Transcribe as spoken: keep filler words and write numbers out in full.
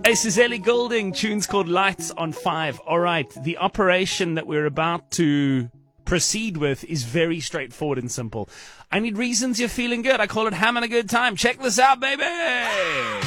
Hey, Suzelle Golding, tune's called Lights on Five. All right, the operation that we're about to proceed with is very straightforward and simple. I need reasons you're feeling good. I call it having a good time. Check this out, baby.